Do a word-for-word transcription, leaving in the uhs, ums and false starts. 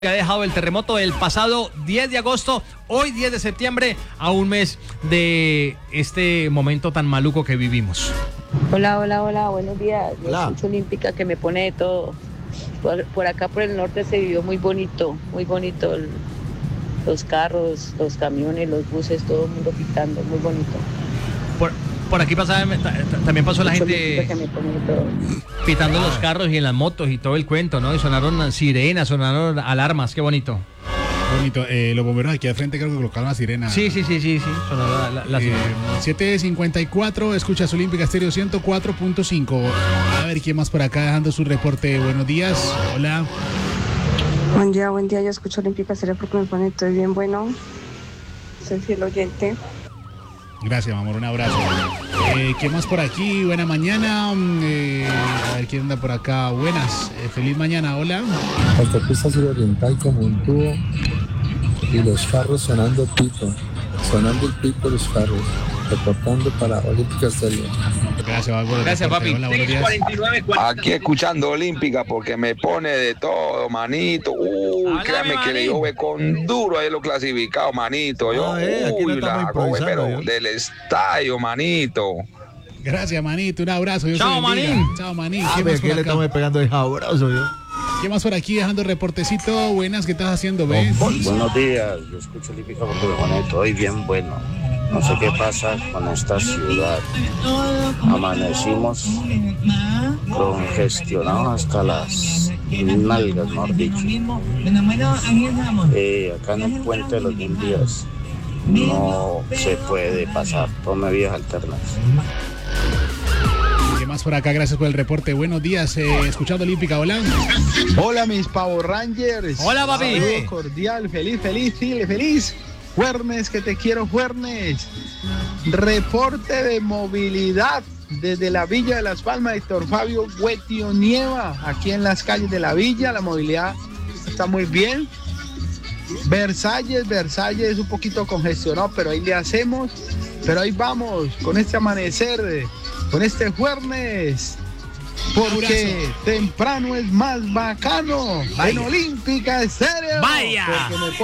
Ha dejado el terremoto del pasado diez de agosto, hoy diez de septiembre, a un mes de este momento tan maluco que vivimos. Hola, hola, hola, buenos días. Hola. La escucho olímpica que me pone de todo. Por, por acá por el norte se vivió muy bonito, muy bonito. El- los carros, los camiones, los buses, todo el mundo pitando, muy bonito. Por, por aquí pasaba, ta- ta- también pasó la Escucho olímpica gente que me pone de todo. pitando los carros y en las motos y todo el cuento, ¿no? Y sonaron sirenas, sonaron alarmas, qué bonito. Bonito, eh, los bomberos aquí al frente creo que colocaron la sirena. Sí, sí, sí, sí, sí, sonó la, la, la Eh, sirena. siete cincuenta y cuatro, escuchas Olímpica Estéreo ciento cuatro punto cinco. A ver quién más por acá dejando su reporte. Buenos días, hola. Buen día, buen día. Yo escucho Olímpica Estéreo porque me pone todo bien bueno. Soy fiel oyente. Gracias, mi amor, un abrazo. Eh, ¿Quién más por aquí? Buena mañana. Mm, eh, a ver quién anda por acá. Buenas, eh, feliz mañana, hola. Autopista Suroriental como un tubo y los carros sonando pito, sonando el pito los carros, reportando para Olímpica Estéreo. Gracias, Vago, por el Gracias, reporte. papi. Hola, buenos días. Aquí escuchando Olímpica porque me pone de todo, manito. Uy, Háblame, créame que manín. le dio con duro ahí lo clasificado, manito. Yo, Ah, eh, aquí no uy, estamos la coge, improvisando, pero ¿yo? del estadio, manito. Gracias, manito, un abrazo. Dios Chao, te bendiga. manín. Chao, manín. Ah, ¿Quién ve, más que por le acá? estamos pegando el jabroso, yo. ¿Quién más por aquí dejando reportecito? Buenas, ¿qué estás haciendo, ves? Buenos días, yo escucho Olímpica porque me pone todo y bien bueno. No sé qué pasa con esta ciudad. Amanecimos congestionados hasta las nalgas, mejor dicho. Eh, acá en el puente de los mil días no se puede pasar. Tome vías alternas. ¿Qué más por acá? Gracias por el reporte. Buenos días, eh, escuchando Olímpica, hola. Hola mis Power Rangers. Hola, papi. Saludo cordial, feliz, feliz, feliz, feliz. Juernes, que te quiero, Juernes. Reporte de movilidad desde la Villa de Las Palmas, Héctor Fabio Huetio Nieva. Aquí en las calles de la Villa, la movilidad está muy bien. Versalles, Versalles es un poquito congestionado, pero ahí le hacemos. Pero ahí vamos, con este amanecer, con este Juernes. Porque temprano es más bacano. Vaya. En Olímpica Estéreo. Vaya. Porque me